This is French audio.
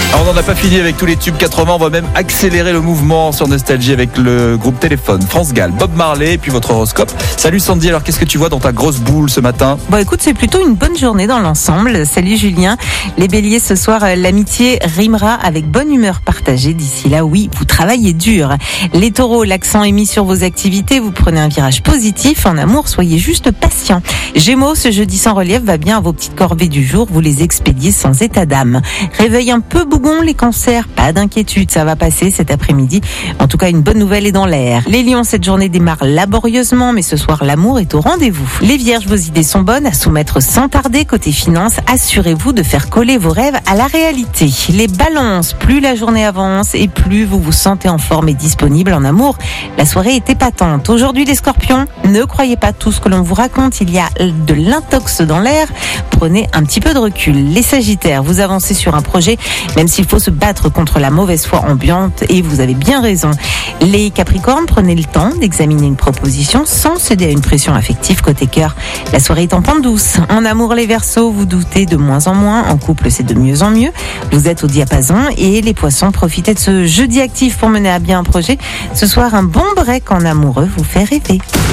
Alors, on n'en a pas fini avec tous les tubes 80, on va même accélérer le mouvement sur Nostalgie avec le groupe Téléphone, France Gall, Bob Marley et puis votre horoscope. Salut Sandy, alors qu'est-ce que tu vois dans ta grosse boule ce matin ? Bon écoute, c'est plutôt une bonne journée dans l'ensemble. Salut Julien. Les béliers, ce soir, l'amitié rimera avec bonne humeur partagée. D'ici là, oui, vous travaillez dur. Les taureaux, l'accent est mis sur vos activités, vous prenez un virage positif. En amour, soyez juste patient. Gémeaux, ce jeudi sans relief va bien à vos petites corvées du jour, vous les expédiez sans état d'âme. Réveil un peu bougon, les cancers, pas d'inquiétude, ça va passer cet après-midi. En tout cas, une bonne nouvelle est dans l'air. Les lions, cette journée démarre laborieusement, mais ce soir, l'amour est au rendez-vous. Les vierges, vos idées sont bonnes à soumettre sans tarder. Côté finance, assurez-vous de faire coller vos rêves à la réalité. Les balances, plus la journée avance et plus vous vous sentez en forme et disponible en amour, la soirée est épatante. Aujourd'hui, les scorpions, ne croyez pas tout ce que l'on vous raconte, il y a de l'intox dans l'air, prenez un petit peu de recul. Les sagittaires, vous avancez sur un projet, même s'il faut se battre contre la mauvaise foi ambiante, et vous avez bien raison. Les capricornes, prenez le temps d'examiner une proposition sans céder à une pression affective. Côté cœur, la soirée est en pente douce. En amour, les verseaux, vous doutez de moins en moins. En couple, c'est de mieux en mieux. Vous êtes au diapason. Et les poissons, profitez de ce jeudi actif pour mener à bien un projet. Ce soir, un bon break en amoureux vous fait rêver.